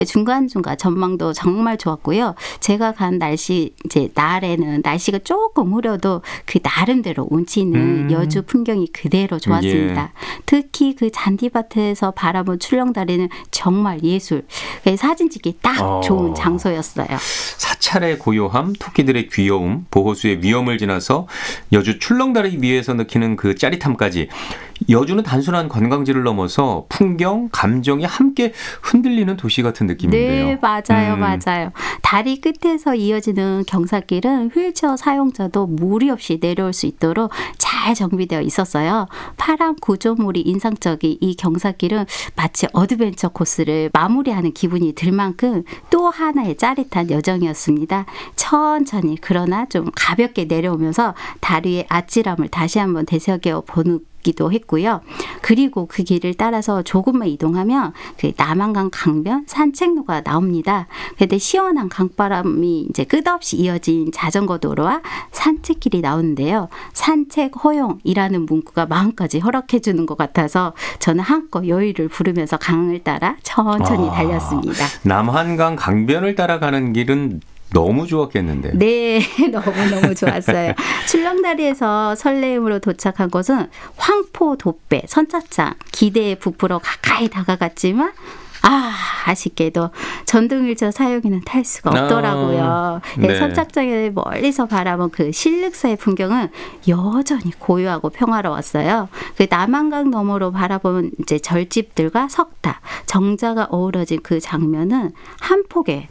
중간중간 전망도 정말 좋았고요. 제가 간 날에는 날씨가 조금 흐려도 그 나름대로 운치 있는 여주 풍경이 그대로 좋았습니다. 예. 특히 그 잔디밭에서 바라본 출렁다리는 정말 예술. 사진 찍기 딱 좋은 장소였어요. 사찰의 고요함, 토끼들의 귀여움, 보호수의 위험을 지나서 여주 출렁다리 위에서 느끼는 그 짜릿함까지 여주는 단순한 관광지를 넘어서 풍경, 감정이 함께 흔들리는 도시 같은 느낌인데요. 네, 맞아요. 다리 끝에서 이어지는 경사길은 휠체어 사용자도 무리 없이 내려올 수 있도록 잘 정비되어 있었어요. 파란 구조물이 인상적인 이 경사길은 마치 어드벤처 코스를 마무리하는 기분이 들 만큼 또 하나의 짜릿한 여정이었습니다. 천천히 그러나 좀 가볍게 내려오면서 다리의 아찔함을 다시 한번 되새겨 보는 기도 했고요. 그리고 그 길을 따라서 조금만 이동하면 그 남한강 강변 산책로가 나옵니다. 그런데 시원한 강바람이 이제 끝없이 이어진 자전거 도로와 산책길이 나오는데요. 산책 허용이라는 문구가 마음까지 허락해 주는 것 같아서 저는 한껏 여유를 부르면서 강을 따라 천천히 달렸습니다. 남한강 강변을 따라가는 길은 너무 좋았겠는데. 네, 너무너무 좋았어요. 출렁다리에서 설레임으로 도착한 곳은 황포도배 선착장. 기대에 부풀어 가까이 다가갔지만 아쉽게도 전동 휠체어 사용에는 탈 수가 없더라고요. 네. 선착장에 멀리서 바라본 그 신륵사의 풍경은 여전히 고요하고 평화로웠어요. 그 남한강 너머로 바라본 이제 절집들과 석탑, 정자가 어우러진 그 장면은 한 폭의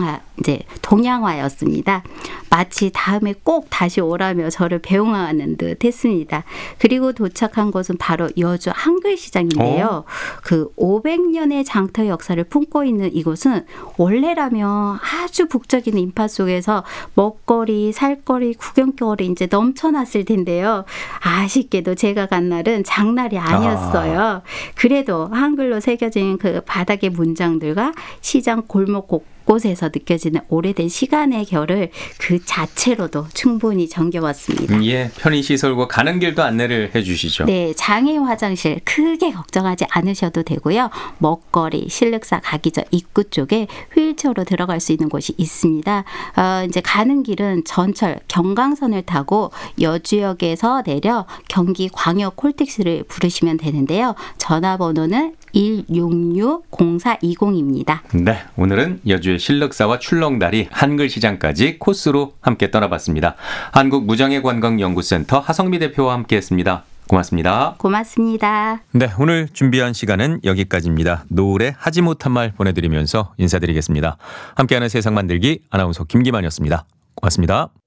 동양화였습니다. 마치 다음에 꼭 다시 오라며 저를 배웅하는 듯 했습니다. 그리고 도착한 곳은 바로 여주 한글시장인데요. 그 500년의 장터 역사를 품고 있는 이곳은 원래라면 아주 북적이는 인파 속에서 먹거리, 살거리, 구경거리 이제 넘쳐났을 텐데요. 아쉽게도 제가 간 날은 장날이 아니었어요. 그래도 한글로 새겨진 그 바닥의 문장들과 시장 골목 곳곳에서 느껴지는 오래된 시간의 결을 그 자체로도 충분히 정겨웠습니다. 예, 편의시설과 가는 길도 안내를 해주시죠. 네, 장애인 화장실 크게 걱정하지 않으셔도 되고요. 먹거리, 신륵사 가기 전 입구 쪽에 휠체어로 들어갈 수 있는 곳이 있습니다. 이제 가는 길은 전철 경강선을 타고 여주역에서 내려 경기 광역 콜택시를 부르시면 되는데요. 전화번호는 166-0420입니다. 네, 오늘은 여주의 신륵사와 출렁다리, 한글시장까지 코스로 함께 떠나봤습니다. 한국무장애관광연구센터 하성미 대표와 함께했습니다. 고맙습니다. 고맙습니다. 네, 오늘 준비한 시간은 여기까지입니다. 노을의 하지 못한 말 보내드리면서 인사드리겠습니다. 함께하는 세상 만들기 아나운서 김기만이었습니다. 고맙습니다.